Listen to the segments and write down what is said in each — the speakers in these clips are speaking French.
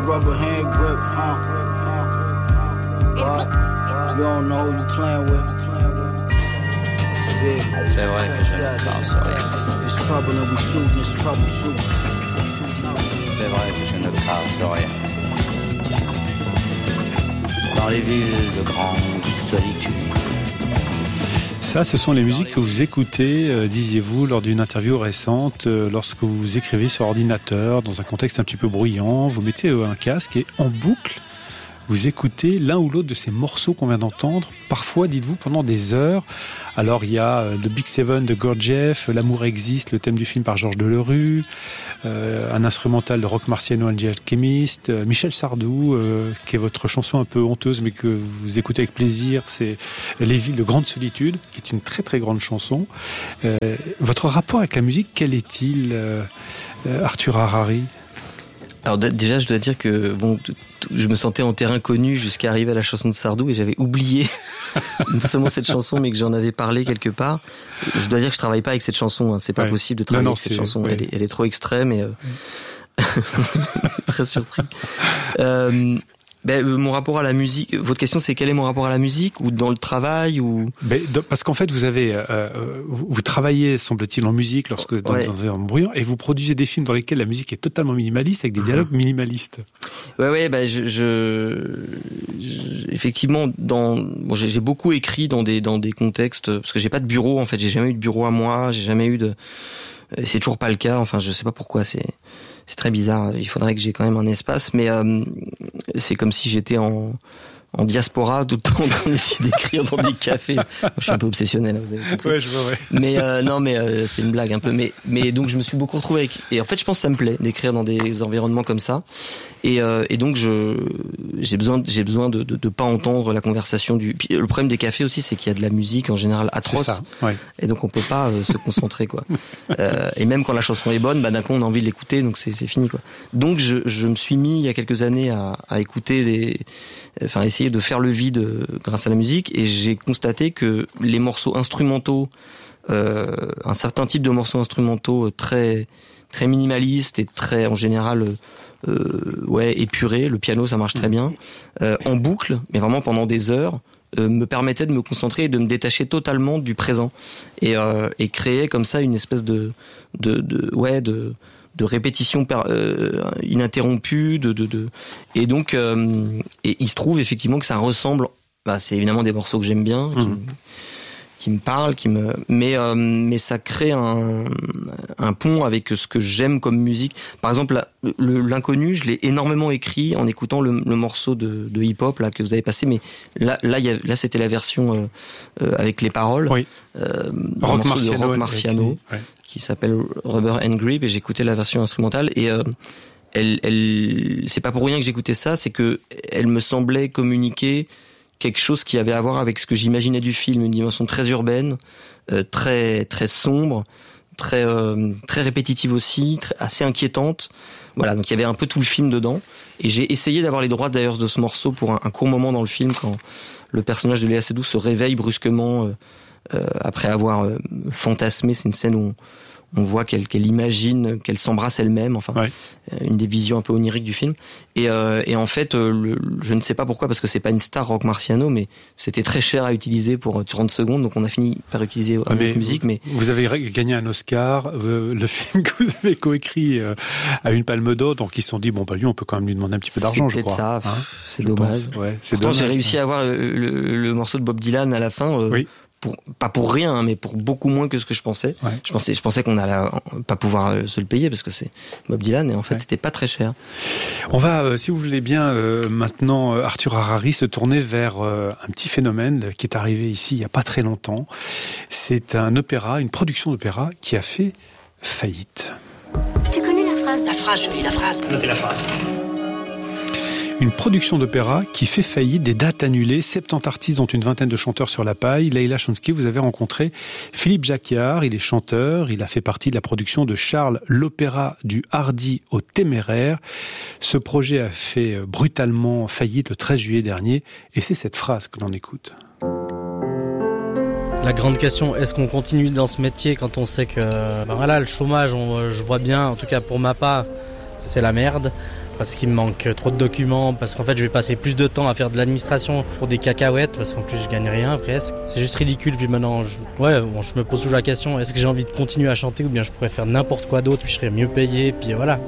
rubber hand grip, What? You don't know who you playing with. Yeah. C'est vrai que je ne pense rien. It's trouble and we shooting, it's troubleshooting. C'est vrai que je ne trace rien. Dans les villes de grande solitude. Ça, ce sont les musiques que vous écoutez, disiez-vous, lors d'une interview récente, lorsque vous écrivez sur ordinateur, dans un contexte un petit peu bruyant, vous mettez un casque et en boucle, vous écoutez l'un ou l'autre de ces morceaux qu'on vient d'entendre, parfois, dites-vous, pendant des heures. Alors, il y a The Big Seven de Gurdjieff, L'amour existe, le thème du film par Georges Delerue, un instrumental de Rock Marciano and the Alchemist, Michel Sardou, qui est votre chanson un peu honteuse, mais que vous écoutez avec plaisir, c'est Les villes de grande solitude, qui est une très très grande chanson. Votre rapport avec la musique, quel est-il, Arthur Harari ? Alors déjà, je dois dire que je me sentais en terrain connu jusqu'à arriver à la chanson de Sardou et j'avais oublié non seulement cette chanson, mais que j'en avais parlé quelque part. Je dois dire que je travaille pas avec cette chanson. C'est pas possible de travailler avec cette chanson. Ouais. Elle est trop extrême et très surpris. Mon rapport à la musique. Votre question, c'est quel est mon rapport à la musique ou dans le travail ou parce qu'en fait, vous avez vous travaillez, semble-t-il, en musique lorsque vous êtes dans un environnement bruyant et vous produisez des films dans lesquels la musique est totalement minimaliste avec des dialogues minimalistes. Effectivement, j'ai beaucoup écrit dans des contextes parce que j'ai pas de bureau en fait. J'ai jamais eu de bureau à moi. J'ai jamais eu de. C'est toujours pas le cas. Enfin, je sais pas pourquoi. C'est très bizarre. Il faudrait que j'ai quand même un espace, mais c'est comme si j'étais en diaspora tout le temps en train d'essayer d'écrire dans des cafés. Je suis un peu obsessionnel, vous avez compris. Ouais, je vois, ouais. Mais c'était une blague un peu. Mais donc je me suis beaucoup retrouvé avec. Et en fait, je pense que ça me plaît d'écrire dans des environnements comme ça. Et donc j'ai besoin de pas entendre la conversation du. Puis le problème des cafés aussi, c'est qu'il y a de la musique en général atroce. C'est ça, ouais. Et donc on peut pas se concentrer quoi. Et même quand la chanson est bonne, d'un coup on a envie de l'écouter, donc c'est fini quoi. Donc je me suis mis il y a quelques années à écouter essayer de faire le vide grâce à la musique, et j'ai constaté que les morceaux instrumentaux, un certain type de morceaux instrumentaux très très minimalistes et très en général épurés, le piano ça marche très bien, en boucle, mais vraiment pendant des heures, me permettait de me concentrer et de me détacher totalement du présent et créer comme ça une espèce de répétition ininterrompue et donc et il se trouve effectivement que ça ressemble, c'est évidemment des morceaux que j'aime bien, qui me parlent, mais ça crée un pont avec ce que j'aime comme musique. Par exemple, l'inconnu, je l'ai énormément écrit en écoutant le morceau de hip-hop là que vous avez passé, mais là c'était la version avec les paroles. Oui. Rock Marciano. Ouais. Qui s'appelle Rubber and Grip, et j'écoutais la version instrumentale, et elle c'est pas pour rien que j'écoutais ça, c'est que elle me semblait communiquer quelque chose qui avait à voir avec ce que j'imaginais du film, une dimension très urbaine, très très sombre, très très répétitive aussi, assez inquiétante. Voilà, donc il y avait un peu tout le film dedans, et j'ai essayé d'avoir les droits d'ailleurs de ce morceau pour un court moment dans le film, quand le personnage de Léa Seydoux se réveille brusquement après avoir fantasmé. C'est une scène où on voit qu'elle imagine, qu'elle s'embrasse elle-même, enfin, une des visions un peu oniriques du film. Et en fait, je ne sais pas pourquoi, parce que c'est pas une star, Rock Marciano, mais c'était très cher à utiliser pour 30 secondes, donc on a fini par utiliser une autre musique. Mais vous avez gagné un Oscar, le film que vous avez coécrit a une Palme d'Or, donc ils se sont dit lui, on peut quand même lui demander un petit peu d'argent, je crois. C'est peut-être ça, c'est dommage. Pourtant, j'ai réussi à avoir le morceau de Bob Dylan à la fin. Pas pour rien, mais pour beaucoup moins que ce que je pensais. Ouais. Je pensais qu'on allait pas pouvoir se le payer parce que c'est Bob Dylan, et en fait c'était pas très cher. On va, si vous voulez bien, maintenant, Arthur Harari, se tourner vers un petit phénomène qui est arrivé ici il y a pas très longtemps. C'est un opéra, une production d'opéra qui a fait faillite. Tu connais la phrase ? La phrase, Julie, la phrase. Notez la phrase. Une production d'opéra qui fait faillite, des dates annulées, 70 artistes dont une vingtaine de chanteurs sur la paille. Leïla Chansky, vous avez rencontré Philippe Jacquiard, il est chanteur, il a fait partie de la production de Charles, l'opéra du Hardi au Téméraire. Ce projet a fait brutalement faillite le 13 juillet dernier, et c'est cette phrase que l'on écoute. La grande question, est-ce qu'on continue dans ce métier quand on sait que le chômage, je vois bien, en tout cas pour ma part, c'est la merde. Parce qu'il me manque trop de documents, parce qu'en fait je vais passer plus de temps à faire de l'administration pour des cacahuètes, parce qu'en plus je gagne rien presque. C'est juste ridicule, puis maintenant je me pose toujours la question, est-ce que j'ai envie de continuer à chanter ou bien je pourrais faire n'importe quoi d'autre, puis je serais mieux payé, puis voilà.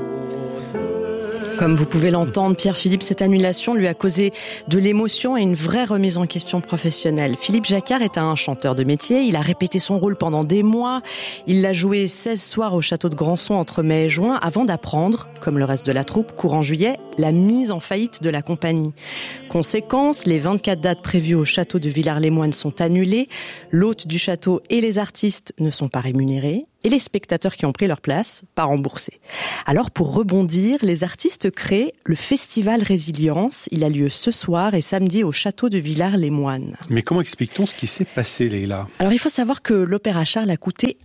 Comme vous pouvez l'entendre, Pierre-Philippe, cette annulation lui a causé de l'émotion et une vraie remise en question professionnelle. Philippe Jacquard est un chanteur de métier, il a répété son rôle pendant des mois, il l'a joué 16 soirs au château de Grandson entre mai et juin avant d'apprendre, comme le reste de la troupe, courant juillet, la mise en faillite de la compagnie. Conséquence, les 24 dates prévues au château de Villars-les-Moines sont annulées, l'hôte du château et les artistes ne sont pas rémunérés, et les spectateurs qui ont pris leur place, pas remboursés. Alors pour rebondir, les artistes créent le Festival Résilience. Il a lieu ce soir et samedi au château de Villars-les-Moines. Mais comment explique-t-on ce qui s'est passé, Leïla ? Alors il faut savoir que l'Opéra Charles a coûté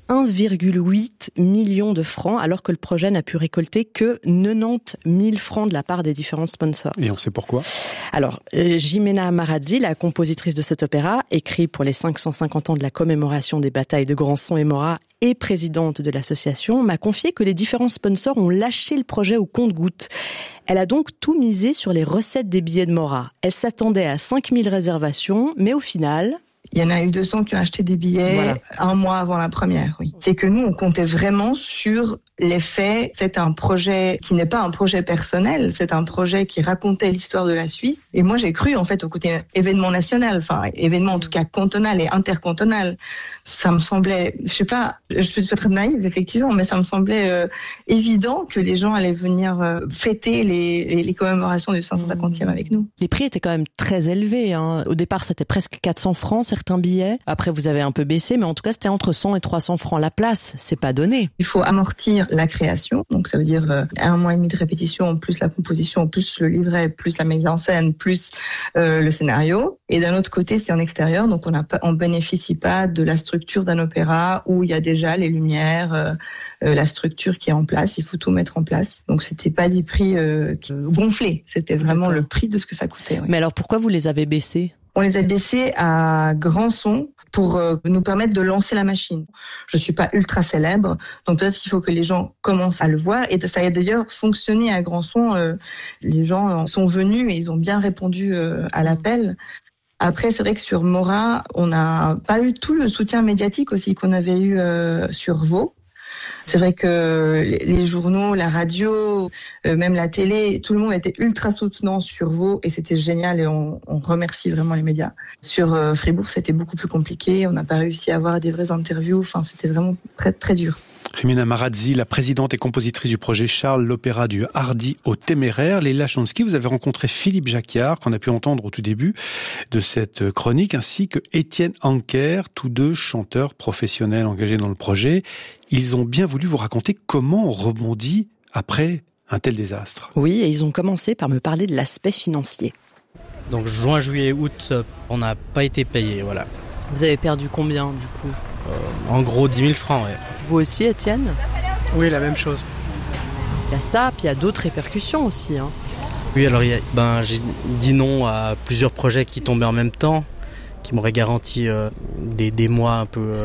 1,8 million de francs, alors que le projet n'a pu récolter que 90 000 francs de la part des différents sponsors. Et on sait pourquoi ? Alors, Jimena Marazzi, la compositrice de cet opéra, écrit pour les 550 ans de la commémoration des batailles de Grandson et Morat, et présidente de l'association, m'a confié que les différents sponsors ont lâché le projet au compte-gouttes. Elle a donc tout misé sur les recettes des billets de Morat. Elle s'attendait à 5000 réservations, mais au final... Il y en a eu 200 qui ont acheté des billets un mois avant la première, oui. C'est que nous, on comptait vraiment sur les faits. C'est un projet qui n'est pas un projet personnel, c'est un projet qui racontait l'histoire de la Suisse. Et moi, j'ai cru, en fait, au côté événement national, enfin, événement en tout cas cantonal et intercantonal. Ça me semblait, je sais pas, je suis peut-être naïve, effectivement, mais ça me semblait évident que les gens allaient venir fêter les commémorations du 550e avec nous. Les prix étaient quand même très élevés, hein. Au départ, c'était presque 400 francs, certains billets. Après, vous avez un peu baissé, mais en tout cas, c'était entre 100 et 300 francs la place. C'est pas donné. Il faut amortir la création. Donc, ça veut dire 1 mois et demi de répétition, plus la composition, plus le livret, plus la mise en scène, plus le scénario. Et d'un autre côté, c'est en extérieur. Donc, on bénéficie pas de la structure d'un opéra où il y a déjà les lumières, la structure qui est en place. Il faut tout mettre en place. Donc, c'était pas des prix gonflés. C'était vraiment le prix de ce que ça coûtait. Oui. Mais alors, pourquoi vous les avez baissés ? On les a baissés à Grandson pour nous permettre de lancer la machine. Je suis pas ultra célèbre, donc peut-être qu'il faut que les gens commencent à le voir. Et ça a d'ailleurs fonctionné à Grandson. Les gens sont venus et ils ont bien répondu à l'appel. Après, c'est vrai que sur Morat, on n'a pas eu tout le soutien médiatique aussi qu'on avait eu sur Vaud. C'est vrai que les journaux, la radio, même la télé, tout le monde était ultra soutenant sur Vaud et c'était génial et on remercie vraiment les médias. Sur Fribourg, c'était beaucoup plus compliqué. On n'a pas réussi à avoir des vraies interviews. Enfin, c'était vraiment très, très dur. Jimena Marazzi, la présidente et compositrice du projet Charles, l'opéra du Hardy au Téméraire. Leïla Chansky, vous avez rencontré Philippe Jacquard, qu'on a pu entendre au tout début de cette chronique, ainsi que Étienne Anker, tous deux chanteurs professionnels engagés dans le projet. Ils ont bien voulu vous raconter comment on rebondit après un tel désastre. Oui, et ils ont commencé par me parler de l'aspect financier. Donc juin, juillet, août, on n'a pas été payé, voilà. Vous avez perdu combien du coup ? En gros 10 000 francs, ouais. Vous aussi, Étienne ? Oui, la même chose. Il y a ça, puis il y a d'autres répercussions aussi. Hein. Oui, alors j'ai dit non à plusieurs projets qui tombaient en même temps, qui m'auraient garanti des mois un peu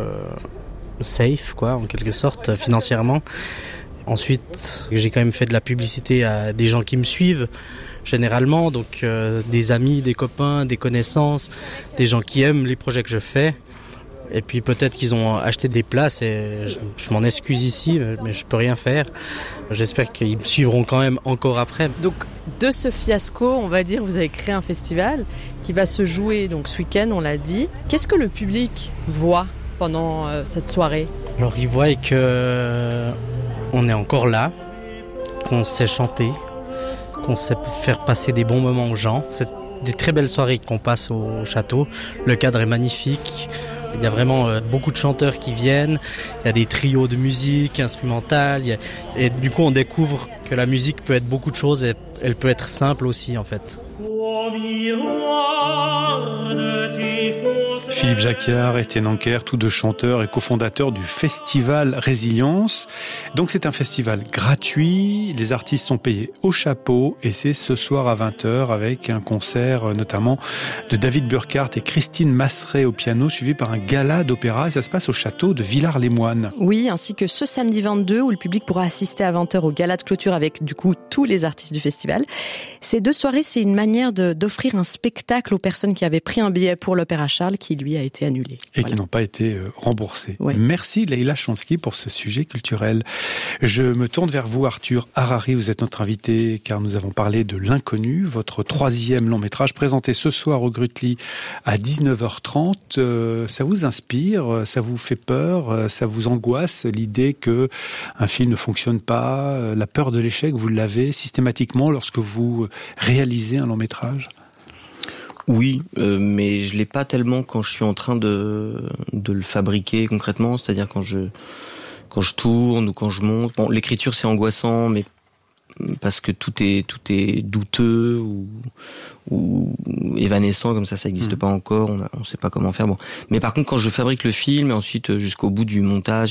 safe, quoi, en quelque sorte, financièrement. Ensuite, j'ai quand même fait de la publicité à des gens qui me suivent, généralement, donc des amis, des copains, des connaissances, des gens qui aiment les projets que je fais. Et puis peut-être qu'ils ont acheté des places et je m'en excuse ici, mais je peux rien faire. J'espère qu'ils me suivront quand même encore après. Donc de ce fiasco, on va dire, vous avez créé un festival qui va se jouer donc ce week-end, on l'a dit. Qu'est-ce que le public voit pendant cette soirée ? Alors ils voient que on est encore là, qu'on sait chanter, qu'on sait faire passer des bons moments aux gens. C'est des très belles soirées qu'on passe au château. Le cadre est magnifique. Il y a vraiment beaucoup de chanteurs qui viennent, il y a des trios de musique instrumentale, et du coup on découvre que la musique peut être beaucoup de choses et elle peut être simple aussi en fait. Philippe Jacquiard, Étienne Anker, tous deux chanteurs et cofondateurs du Festival Résilience. Donc c'est un festival gratuit, les artistes sont payés au chapeau et c'est ce soir à 20h avec un concert notamment de David Burkhardt et Christine Masseret au piano, suivi par un gala d'opéra et ça se passe au château de Villars-les-Moines. Oui, ainsi que ce samedi 22 où le public pourra assister à 20h au gala de clôture avec du coup tous les artistes du festival. Ces deux soirées, c'est une manière d'offrir un spectacle aux personnes qui avaient pris un billet pour l'Opéra Charles qui lui a été annulé. Et qui n'ont pas été remboursés. Ouais. Merci Leïla Chansky pour ce sujet culturel. Je me tourne vers vous Arthur Harari, vous êtes notre invité car nous avons parlé de L'Inconnu, votre 3e long métrage présenté ce soir au Grutli à 19h30. Ça vous inspire, ça vous fait peur, ça vous angoisse l'idée que un film ne fonctionne pas, la peur de l'échec, vous l'avez systématiquement lorsque vous réalisez un long métrage ? Oui, mais je l'ai pas tellement quand je suis en train de le fabriquer concrètement, c'est-à-dire quand je tourne ou quand je monte. Bon, l'écriture c'est angoissant, mais parce que tout est douteux ou évanescent comme ça existe pas encore, on sait pas comment faire. Bon, mais par contre quand je fabrique le film et ensuite jusqu'au bout du montage,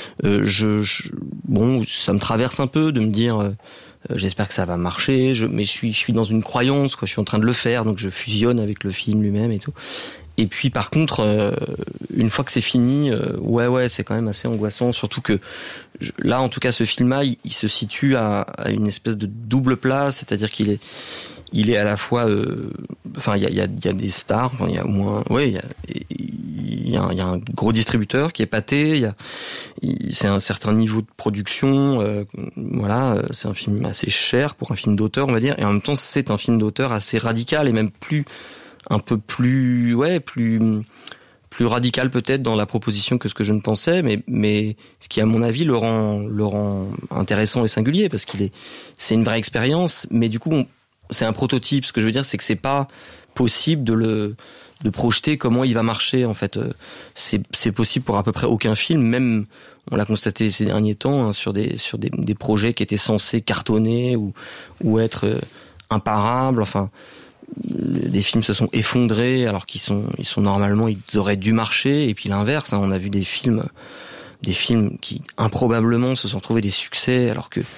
bon, ça me traverse un peu de me dire j'espère que ça va marcher, mais je suis dans une croyance, quoi. Je suis en train de le faire, donc je fusionne avec le film lui-même et tout. Et puis par contre, une fois que c'est fini, ouais, c'est quand même assez angoissant. Surtout que là, en tout cas, ce film-là, il se situe à une espèce de double place, c'est-à-dire qu'il est à la fois, enfin, il y a des stars, il y a au moins, ouais, il y a un gros distributeur qui est pâté, c'est un certain niveau de production, voilà, c'est un film assez cher pour un film d'auteur, on va dire, et en même temps, c'est un film d'auteur assez radical et même un peu plus radical peut-être dans la proposition que ce que je ne pensais, mais ce qui à mon avis le rend intéressant et singulier parce c'est une vraie expérience, mais du coup c'est un prototype. Ce que je veux dire, c'est que c'est pas possible de projeter comment il va marcher en fait. C'est possible pour à peu près aucun film, même on l'a constaté ces derniers temps, hein, sur des projets qui étaient censés cartonner ou être imparables, enfin. Des films se sont effondrés alors ils sont normalement, ils auraient dû marcher, et puis l'inverse, hein, on a vu des films qui improbablement se sont trouvés des succès alors que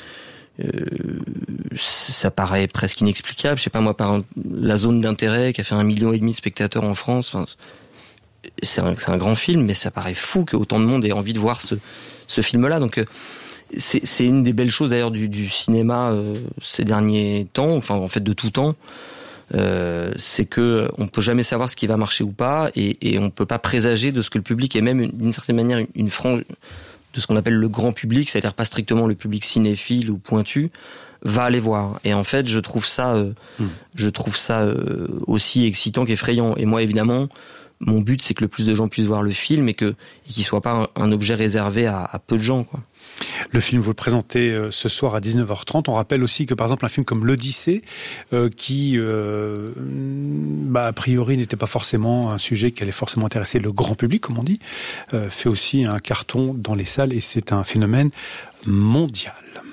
ça paraît presque inexplicable. Je sais pas moi, par La Zone d'intérêt qui a fait 1,5 million de spectateurs en France, enfin, c'est un grand film, mais ça paraît fou qu'autant de monde ait envie de voir ce film-là. Donc c'est une des belles choses d'ailleurs du cinéma ces derniers temps, enfin en fait de tout temps. C'est que on peut jamais savoir ce qui va marcher ou pas, et on peut pas présager de ce que le public, et même d'une certaine manière une frange de ce qu'on appelle le grand public, c'est-à-dire pas strictement le public cinéphile ou pointu, va aller voir. Et en fait, je trouve ça aussi excitant qu'effrayant. Et moi, évidemment, mon but, c'est que le plus de gens puissent voir le film et qu'il soit pas un objet réservé à peu de gens, quoi. Le film, vous le présentez ce soir à 19h30. On rappelle aussi que, par exemple, un film comme L'Odyssée, qui, a priori, n'était pas forcément un sujet qui allait forcément intéresser le grand public, comme on dit, fait aussi un carton dans les salles, et c'est un phénomène mondial.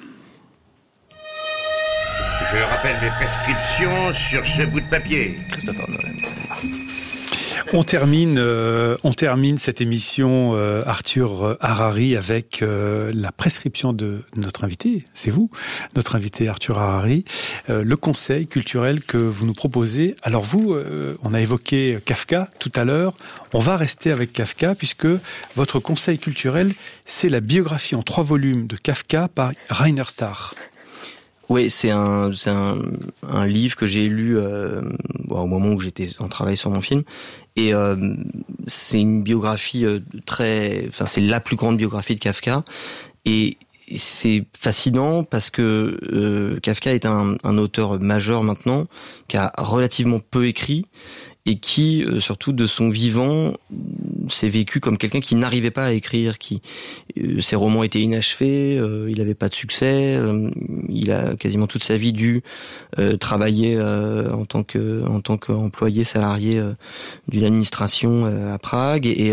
Je rappelle mes prescriptions sur ce bout de papier. Christopher Nolan. On termine cette émission, Arthur Harari, avec la prescription de notre invité. C'est vous, notre invité Arthur Harari, le conseil culturel que vous nous proposez. Alors vous, on a évoqué Kafka tout à l'heure. On va rester avec Kafka puisque votre conseil culturel, c'est la biographie en 3 volumes de Kafka par Rainer Starr. Oui, c'est un livre que j'ai lu au moment où j'étais en travail sur mon film, et c'est une biographie c'est la plus grande biographie de Kafka, et c'est fascinant parce que Kafka est un auteur majeur maintenant qui a relativement peu écrit et qui, surtout de son vivant, s'est vécu comme quelqu'un qui n'arrivait pas à écrire, ses romans étaient inachevés, il n'avait pas de succès, il a quasiment toute sa vie dû travailler en tant qu'employé salarié d'une administration à Prague, et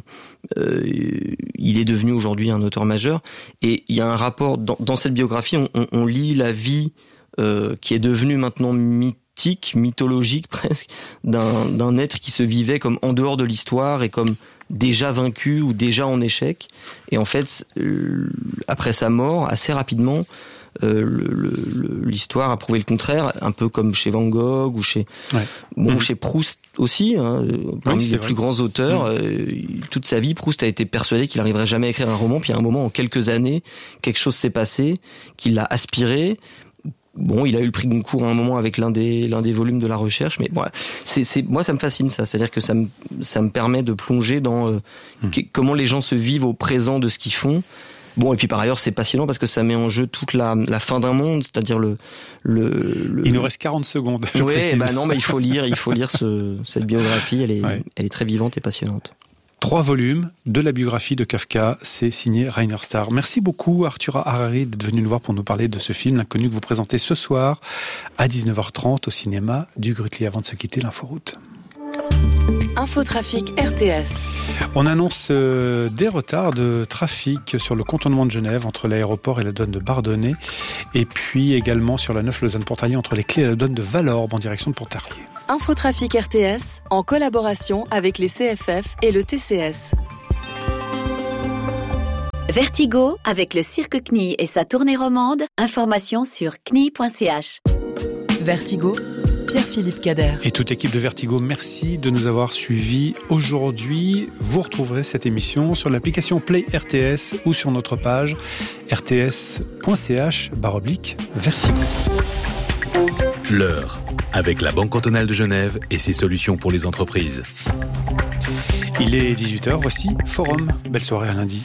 il est devenu aujourd'hui un auteur majeur. Et il y a un rapport dans cette biographie, on lit la vie qui est devenue maintenant mythique mystique, mythologique presque, d'un être qui se vivait comme en dehors de l'histoire et comme déjà vaincu ou déjà en échec. Et en fait, après sa mort, assez rapidement, l'histoire a prouvé le contraire, un peu comme chez Van Gogh ou chez chez Proust aussi, parmi les plus grands auteurs. Toute sa vie, Proust a été persuadé qu'il n'arriverait jamais à écrire un roman, puis à un moment, en quelques années, quelque chose s'est passé, qu'il l'a aspiré. Bon, il a eu le prix Goncourt à un moment avec l'un des volumes de La Recherche, mais voilà, moi ça me fascine ça, c'est-à-dire que ça me permet de plonger dans comment les gens se vivent au présent de ce qu'ils font. Bon, et puis par ailleurs, c'est passionnant parce que ça met en jeu toute la fin d'un monde, c'est-à-dire Il nous reste 40 secondes. Oui, il faut lire cette biographie, elle est très vivante et passionnante. 3 volumes de la biographie de Kafka, c'est signé Rainer Starr. Merci beaucoup Arthur Harari d'être venu nous voir pour nous parler de ce film, L'Inconnu, que vous présentez ce soir à 19h30 au cinéma du Grutli. Avant de se quitter, l'inforoute. Infotrafic RTS. On annonce des retards de trafic sur le contournement de Genève entre l'aéroport et la douane de Bardonnay, et puis également sur la 9 Lausanne-Pontarlier entre les Clés et la douane de Valorbe en direction de Pontarlier. Infotrafic RTS en collaboration avec les CFF et le TCS. Vertigo avec le Cirque CNI et sa tournée romande. Information sur cni.ch. Vertigo, Pierre-Philippe Cader. Et toute l'équipe de Vertigo, merci de nous avoir suivis aujourd'hui. Vous retrouverez cette émission sur l'application Play RTS ou sur notre page rts.ch/Vertigo. L'heure, avec la Banque cantonale de Genève et ses solutions pour les entreprises. Il est 18h, voici Forum. Belle soirée à lundi.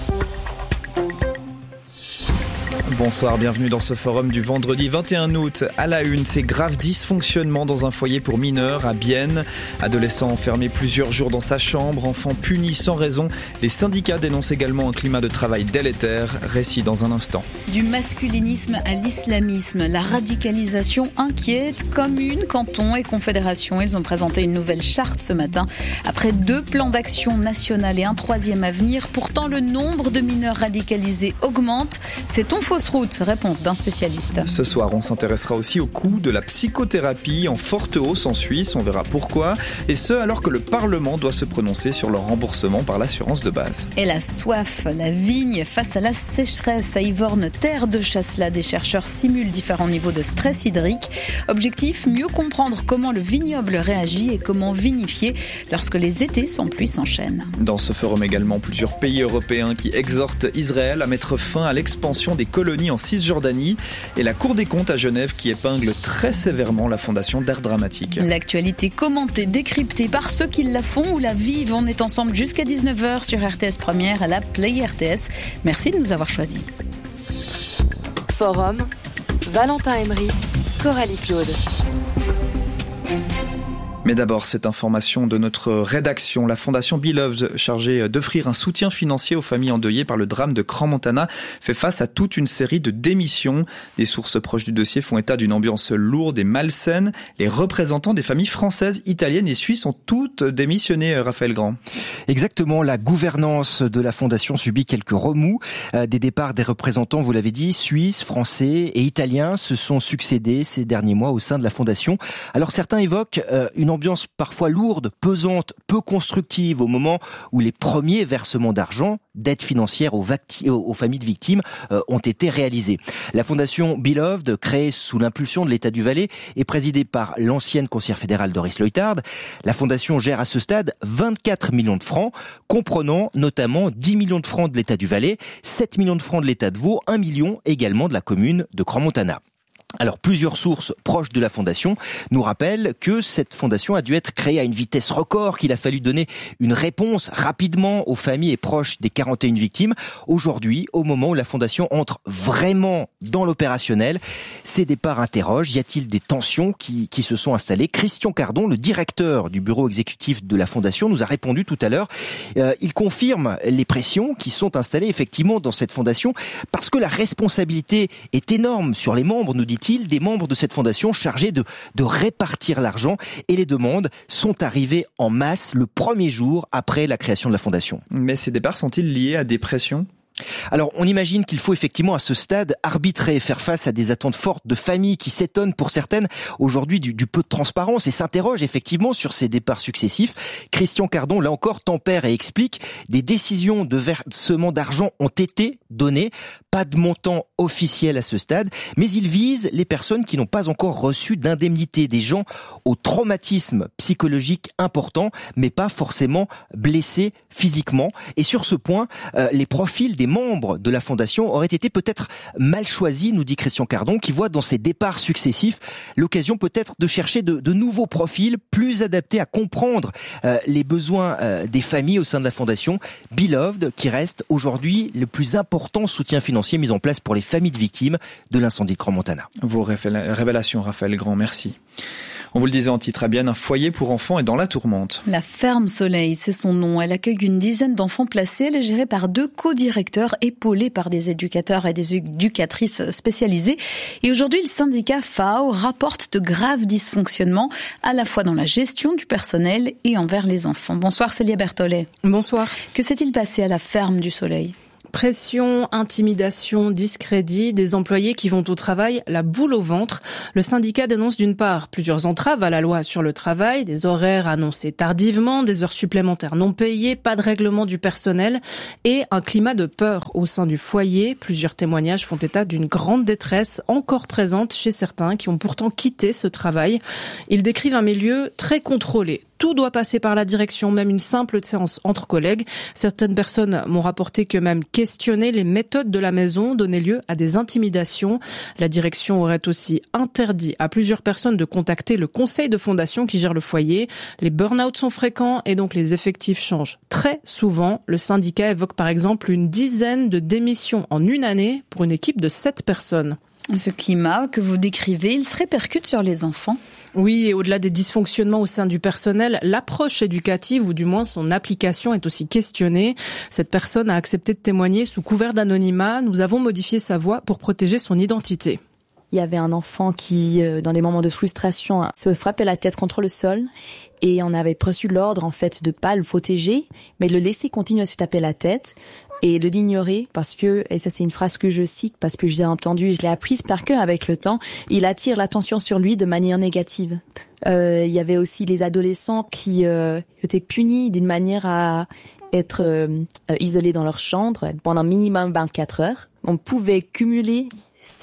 Bonsoir, bienvenue dans ce forum du vendredi 21 août. À la une, ces graves dysfonctionnements dans un foyer pour mineurs à Bienne. Adolescent enfermé plusieurs jours dans sa chambre, enfant puni sans raison. Les syndicats dénoncent également un climat de travail délétère. Récit dans un instant. Du masculinisme à l'islamisme, la radicalisation inquiète. Communes, cantons et confédérations, ils ont présenté une nouvelle charte ce matin. Après 2 plans d'action national et un 3e à venir, pourtant le nombre de mineurs radicalisés augmente. Fait-on fausse route? Réponse d'un spécialiste. Ce soir, on s'intéressera aussi au coût de la psychothérapie en forte hausse en Suisse. On verra pourquoi. Et ce, alors que le Parlement doit se prononcer sur leur remboursement par l'assurance de base. Et la soif, la vigne face à la sécheresse à Yvorne, terre de Chasselas, des chercheurs simulent différents niveaux de stress hydrique. Objectif, mieux comprendre comment le vignoble réagit et comment vinifier lorsque les étés sans pluie s'enchaînent. Dans ce forum également, plusieurs pays européens qui exhortent Israël à mettre fin à l'expansion des colonies en Cisjordanie et la Cour des comptes à Genève qui épingle très sévèrement la Fondation d'Art Dramatique. L'actualité commentée, décryptée par ceux qui la font ou la vivent. On est ensemble jusqu'à 19h sur RTS Première à la Play RTS. Merci de nous avoir choisis. Forum, Valentin Emery, Coralie Claude. Mais d'abord, cette information de notre rédaction. La Fondation Beloved, chargée d'offrir un soutien financier aux familles endeuillées par le drame de Crans-Montana, fait face à toute une série de démissions. Des sources proches du dossier font état d'une ambiance lourde et malsaine. Les représentants des familles françaises, italiennes et suisses ont toutes démissionné, Raphaël Grand. Exactement, la gouvernance de la Fondation subit quelques remous. Des départs des représentants, vous l'avez dit, suisses, français et italiens se sont succédés ces derniers mois au sein de la Fondation. Alors certains évoquent une ambiance parfois lourde, pesante, peu constructive au moment où les premiers versements d'argent, d'aide financière aux familles de victimes ont été réalisés. La fondation Beloved, créée sous l'impulsion de l'État du Valais, est présidée par l'ancienne conseillère fédérale Doris Leuthard. La fondation gère à ce stade 24 millions de francs, comprenant notamment 10 millions de francs de l'État du Valais, 7 millions de francs de l'État de Vaud, 1 million également de la commune de Crans-Montana. Alors, plusieurs sources proches de la fondation nous rappellent que cette fondation a dû être créée à une vitesse record, qu'il a fallu donner une réponse rapidement aux familles et proches des 41 victimes. Aujourd'hui, au moment où la fondation entre vraiment dans l'opérationnel, ces départs interrogent. Y a-t-il des tensions qui se sont installées? Christian Cardon, le directeur du bureau exécutif de la fondation, nous a répondu tout à l'heure. Il confirme les pressions qui sont installées effectivement dans cette fondation parce que la responsabilité est énorme sur les membres, nous dit-il, des membres de cette fondation chargés de répartir l'argent, et les demandes sont arrivées en masse le premier jour après la création de la fondation. Mais ces départs sont-ils liés à des pressions ? Alors, on imagine qu'il faut effectivement à ce stade arbitrer et faire face à des attentes fortes de familles qui s'étonnent pour certaines aujourd'hui du peu de transparence et s'interrogent effectivement sur ces départs successifs. Christian Cardon, là encore, tempère et explique des décisions de versement d'argent ont été données, pas de montant officiel à ce stade, mais il vise les personnes qui n'ont pas encore reçu d'indemnité, des gens au traumatisme psychologique important, mais pas forcément blessés physiquement. Et sur ce point, les profils des membres de la Fondation auraient été peut-être mal choisis, nous dit Christian Cardon, qui voit dans ces départs successifs l'occasion peut-être de chercher de nouveaux profils plus adaptés à comprendre les besoins des familles au sein de la Fondation. Beloved, qui reste aujourd'hui le plus important soutien financier mis en place pour les familles de victimes de l'incendie de Crans-Montana. Vos révélations, Raphaël Grand, merci. On vous le disait en titre, à Bienne, un foyer pour enfants est dans la tourmente. La Ferme Soleil, c'est son nom. Elle accueille une dizaine d'enfants placés. Elle est gérée par 2 co-directeurs épaulés par des éducateurs et des éducatrices spécialisées. Et aujourd'hui, le syndicat FAO rapporte de graves dysfonctionnements, à la fois dans la gestion du personnel et envers les enfants. Bonsoir Célia Berthollet. Bonsoir. Que s'est-il passé à la Ferme du Soleil ? Pression, intimidation, discrédit, des employés qui vont au travail, la boule au ventre. Le syndicat dénonce d'une part plusieurs entraves à la loi sur le travail, des horaires annoncés tardivement, des heures supplémentaires non payées, pas de règlement du personnel et un climat de peur au sein du foyer. Plusieurs témoignages font état d'une grande détresse encore présente chez certains qui ont pourtant quitté ce travail. Ils décrivent un milieu très contrôlé. Tout doit passer par la direction, même une simple séance entre collègues. Certaines personnes m'ont rapporté que même questionner les méthodes de la maison donnait lieu à des intimidations. La direction aurait aussi interdit à plusieurs personnes de contacter le conseil de fondation qui gère le foyer. Les burn-out sont fréquents et donc les effectifs changent très souvent. Le syndicat évoque par exemple une dizaine de démissions en une année pour une équipe de 7 personnes. Ce climat que vous décrivez, il se répercute sur les enfants ? Oui, et au-delà des dysfonctionnements au sein du personnel, l'approche éducative, ou du moins son application, est aussi questionnée. Cette personne a accepté de témoigner sous couvert d'anonymat. Nous avons modifié sa voix pour protéger son identité. Il y avait un enfant qui, dans des moments de frustration, se frappait la tête contre le sol. Et on avait reçu l'ordre, en fait, de pas le protéger, mais de le laisser continuer à se taper la tête. Et de l'ignorer parce que, et ça c'est une phrase que je cite parce que je l'ai entendue, je l'ai apprise par cœur avec le temps, il attire l'attention sur lui de manière négative. Il y avait aussi les adolescents qui étaient punis d'une manière à être isolés dans leur chambre pendant minimum 24 heures. On pouvait cumuler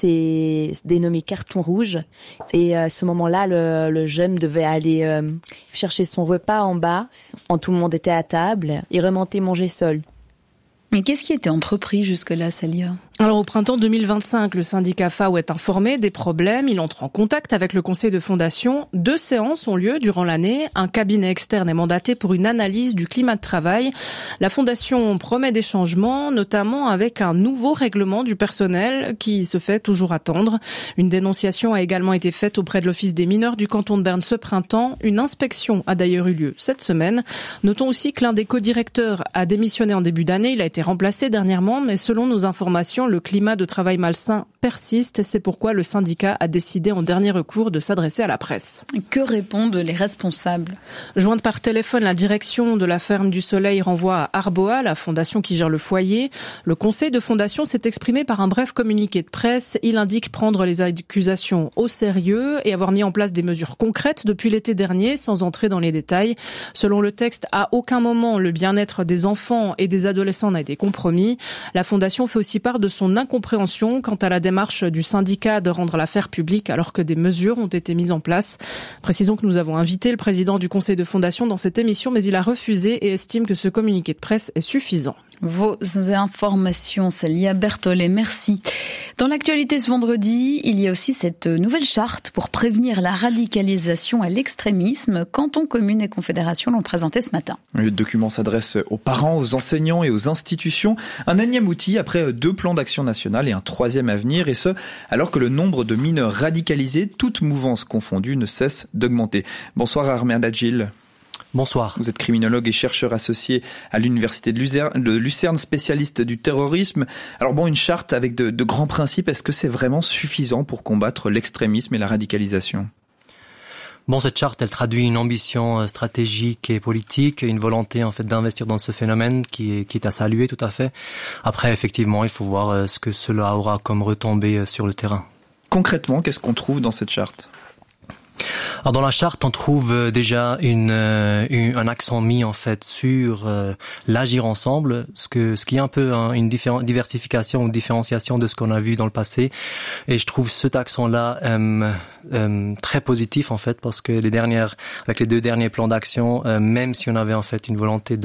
ces dénommés cartons rouges et à ce moment-là le jeune devait aller chercher son repas en bas quand tout le monde était à table et remonter manger seul. Mais qu'est-ce qui était entrepris jusque-là, Célia ? Alors au printemps 2025, le syndicat FAO est informé des problèmes. Il entre en contact avec le conseil de fondation. 2 séances ont lieu durant l'année. Un cabinet externe est mandaté pour une analyse du climat de travail. La fondation promet des changements, notamment avec un nouveau règlement du personnel qui se fait toujours attendre. Une dénonciation a également été faite auprès de l'Office des mineurs du canton de Berne ce printemps. Une inspection a d'ailleurs eu lieu cette semaine. Notons aussi que l'un des co-directeurs a démissionné en début d'année. Il a été remplacé dernièrement, mais selon nos informations, le climat de travail malsain persiste. C'est pourquoi le syndicat a décidé en dernier recours de s'adresser à la presse. Que répondent les responsables ? Jointe par téléphone, la direction de la Ferme du Soleil renvoie à Arboa, la fondation qui gère le foyer. Le conseil de fondation s'est exprimé par un bref communiqué de presse. Il indique prendre les accusations au sérieux et avoir mis en place des mesures concrètes depuis l'été dernier, sans entrer dans les détails. Selon le texte, à aucun moment le bien-être des enfants et des adolescents n'a été compromis. La fondation fait aussi part de son incompréhension quant à la démarche du syndicat de rendre l'affaire publique alors que des mesures ont été mises en place. Précisons que nous avons invité le président du conseil de fondation dans cette émission, mais il a refusé et estime que ce communiqué de presse est suffisant. Vos informations, Célia Berthollet, merci. Dans l'actualité ce vendredi, il y a aussi cette nouvelle charte pour prévenir la radicalisation et l'extrémisme. Canton, communes et confédérations l'ont présenté ce matin. Le document s'adresse aux parents, aux enseignants et aux institutions. Un énième outil après 2 plans d'action nationale et un 3e à venir, et ce, alors que le nombre de mineurs radicalisés, toutes mouvances confondues, ne cesse d'augmenter. Bonsoir Armand Adjil. Bonsoir. Vous êtes criminologue et chercheur associé à l'université de Lucerne, spécialiste du terrorisme. Alors bon, une charte avec de grands principes, est-ce que c'est vraiment suffisant pour combattre l'extrémisme et la radicalisation ? Bon, cette charte, elle traduit une ambition stratégique et politique, une volonté en fait d'investir dans ce phénomène qui est à saluer tout à fait. Après, effectivement, il faut voir ce que cela aura comme retombée sur le terrain. Concrètement, qu'est-ce qu'on trouve dans cette charte ? Alors dans la charte, on trouve déjà un accent mis en fait sur l'agir ensemble, ce qui est un peu une diversification ou différenciation de ce qu'on a vu dans le passé. Et je trouve cet accent-là très positif en fait, parce que avec les 2 derniers plans d'action, même si on avait en fait une volonté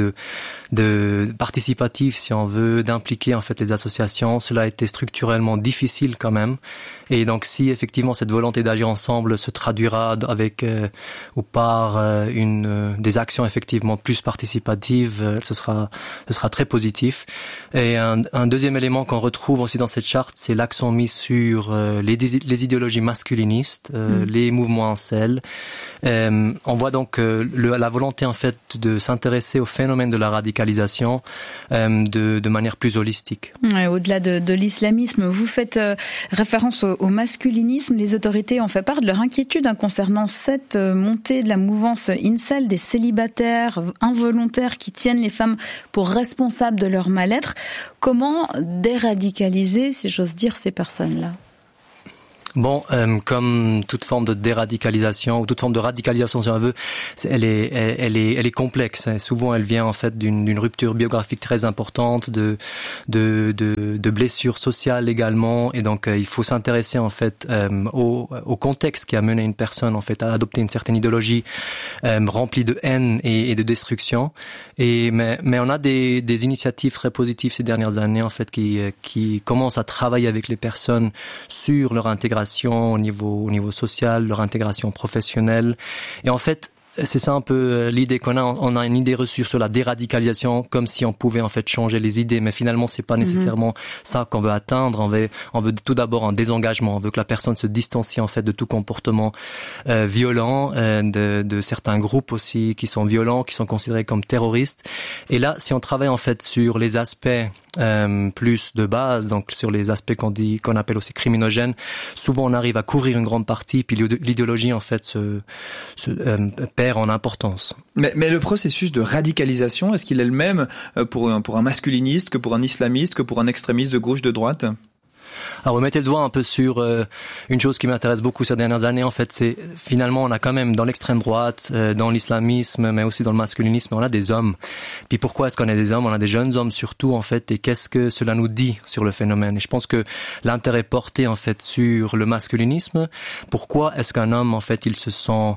de participatif, si on veut, d'impliquer en fait les associations, cela a été structurellement difficile quand même. Et donc si effectivement cette volonté d'agir ensemble se traduira avec ou par des actions effectivement plus participatives, ce sera très positif. Et un deuxième élément qu'on retrouve aussi dans cette charte, c'est l'accent mis sur les idéologies masculinistes, les mouvements incels. On voit donc la volonté en fait de s'intéresser au phénomène de la radicalisation de manière plus holistique. Ouais, au-delà de l'islamisme, vous faites référence au masculinisme. Les autorités ont fait part de leur inquiétude concernant cette montée de la mouvance incel, des célibataires involontaires qui tiennent les femmes pour responsables de leur mal-être. Comment déradicaliser, si j'ose dire, ces personnes-là ? Bon, comme toute forme de déradicalisation ou toute forme de radicalisation, si on veut, elle est complexe. Souvent, elle vient en fait d'une rupture biographique très importante, de blessures sociales également, et donc il faut s'intéresser en fait au contexte qui a mené une personne en fait à adopter une certaine idéologie remplie de haine et de destruction. Mais on a des initiatives très positives ces dernières années en fait qui commencent à travailler avec les personnes sur leur intégration au niveau social, leur intégration professionnelle. Et en fait, c'est ça un peu l'idée qu'on a. On a une idée reçue sur la déradicalisation, comme si on pouvait en fait changer les idées, mais finalement c'est pas nécessairement ça qu'on veut atteindre. On veut tout d'abord un désengagement. On veut que la personne se distancie en fait de tout comportement violent, de certains groupes aussi qui sont violents, qui sont considérés comme terroristes. Et là, si on travaille en fait sur les aspects plus de base, donc sur les aspects qu'on appelle aussi criminogènes, souvent on arrive à couvrir une grande partie, puis l'idéologie en fait se perd en importance. Mais le processus de radicalisation, est-ce qu'il est le même pour un masculiniste que pour un islamiste, que pour un extrémiste de gauche, de droite ? Alors, vous mettez le doigt un peu sur une chose qui m'intéresse beaucoup ces dernières années. En fait, c'est finalement, on a quand même dans l'extrême droite, dans l'islamisme, mais aussi dans le masculinisme, on a des hommes. Puis pourquoi est-ce qu'on a des hommes ? On a des jeunes hommes surtout, en fait. Et qu'est-ce que cela nous dit sur le phénomène ? Et je pense que l'intérêt porté, en fait, sur le masculinisme, pourquoi est-ce qu'un homme, en fait, il se sent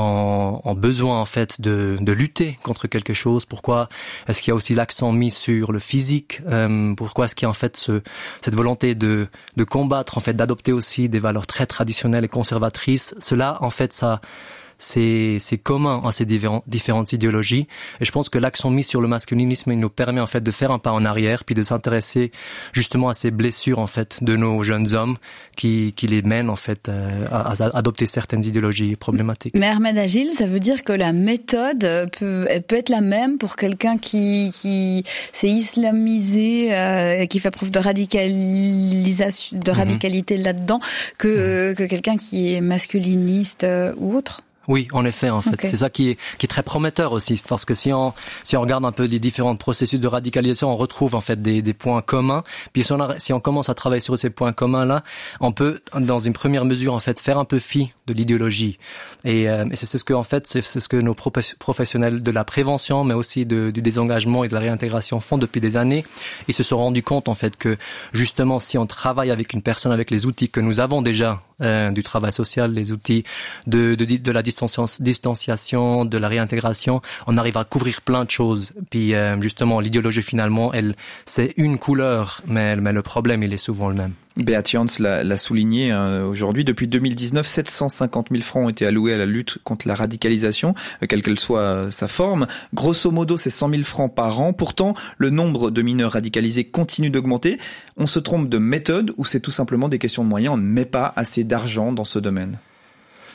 en besoin en fait de lutter contre quelque chose? Pourquoi est-ce qu'il y a aussi l'accent mis sur le physique? Pourquoi est-ce qu'il y a en fait cette volonté de combattre, en fait, d'adopter aussi des valeurs très traditionnelles et conservatrices? Cela, en fait, ça c'est commun à ces différentes idéologies. Et je pense que l'accent mis sur le masculinisme, il nous permet en fait de faire un pas en arrière, puis de s'intéresser justement à ces blessures en fait de nos jeunes hommes qui les mènent en fait à adopter certaines idéologies problématiques. Mais Ahmed Agil, ça veut dire que la méthode peut être la même pour quelqu'un qui s'est islamisé, qui fait preuve de radicalisation, de radicalité là-dedans, que quelqu'un qui est masculiniste ou autre? Oui, en effet, en fait. Okay. C'est ça qui est très prometteur aussi, parce que si on regarde un peu les différents processus de radicalisation, on retrouve en fait des points communs. Puis si on commence à travailler sur ces points communs-là, on peut, dans une première mesure, en fait, faire un peu fi de l'idéologie. Et c'est ce que, en fait, c'est ce que nos professionnels de la prévention, mais aussi du désengagement et de la réintégration font depuis des années. Ils se sont rendus compte, en fait, que justement, si on travaille avec une personne, avec les outils que nous avons déjà, du travail social, les outils de la distanciation, de la réintégration, on arrive à couvrir plein de choses. Puis justement, l'idéologie finalement, c'est une couleur, mais le problème, il est souvent le même. Beat Jans l'a souligné aujourd'hui. Depuis 2019, 750 000 francs ont été alloués à la lutte contre la radicalisation, quelle qu'elle soit sa forme. Grosso modo, c'est 100 000 francs par an. Pourtant, le nombre de mineurs radicalisés continue d'augmenter. On se trompe de méthode ou c'est tout simplement des questions de moyens? On ne met pas assez d'argent dans ce domaine?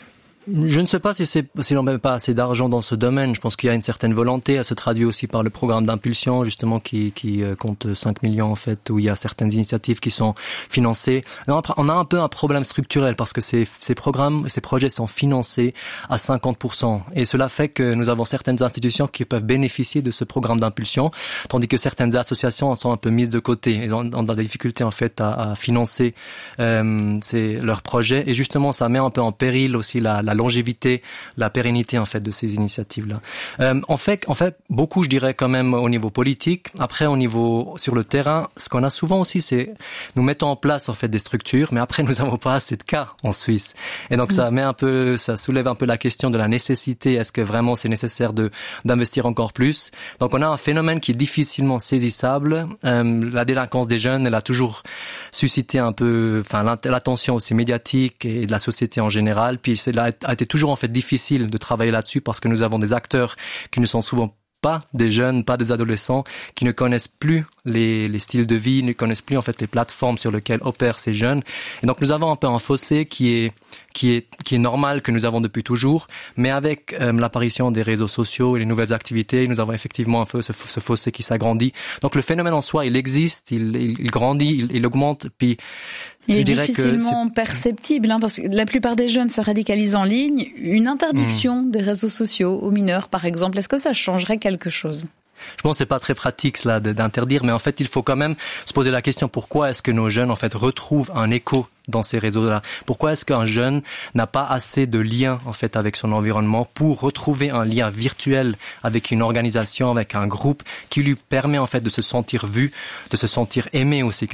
Je ne sais pas si l'on met pas assez d'argent dans ce domaine. Je pense qu'il y a une certaine volonté. Elle se traduit aussi par le programme d'impulsion, justement, qui compte 5 millions, en fait, où il y a certaines initiatives qui sont financées. On a un peu un problème structurel parce que ces projets sont financés à 50%. Et cela fait que nous avons certaines institutions qui peuvent bénéficier de ce programme d'impulsion, tandis que certaines associations sont un peu mises de côté. Elles ont des difficultés, en fait, à financer, leurs projets. Et justement, ça met un peu en péril aussi la longévité, la pérennité en fait de ces initiatives-là. En fait, beaucoup, je dirais quand même au niveau politique. Après, au niveau sur le terrain, ce qu'on a souvent aussi, c'est nous mettons en place en fait des structures, mais après nous n'avons pas assez de cas en Suisse. Et donc ça soulève un peu la question de la nécessité. Est-ce que vraiment c'est nécessaire d'investir encore plus? Donc on a un phénomène qui est difficilement saisissable. La délinquance des jeunes, elle a toujours suscité un peu, l'attention aussi médiatique et de la société en général. Puis a été toujours en fait difficile de travailler là-dessus parce que nous avons des acteurs qui ne sont souvent pas des jeunes, pas des adolescents, qui ne connaissent plus les styles de vie, ne connaissent plus en fait les plateformes sur lesquelles opèrent ces jeunes. Et donc nous avons un peu un fossé qui est normal, que nous avons depuis toujours, mais avec l'apparition des réseaux sociaux et les nouvelles activités, nous avons effectivement un peu ce fossé qui s'agrandit. Donc le phénomène en soi, il existe, il grandit, il augmente, puis il est difficilement perceptible, parce que la plupart des jeunes se radicalisent en ligne. Une interdiction des réseaux sociaux aux mineurs, par exemple, est-ce que ça changerait quelque chose ? Je pense que c'est pas très pratique cela d'interdire, mais en fait il faut quand même se poser la question pourquoi est-ce que nos jeunes en fait retrouvent un écho dans ces réseaux-là? Pourquoi est-ce qu'un jeune n'a pas assez de liens en fait avec son environnement pour retrouver un lien virtuel avec une organisation, avec un groupe qui lui permet en fait de se sentir vu, de se sentir aimé aussi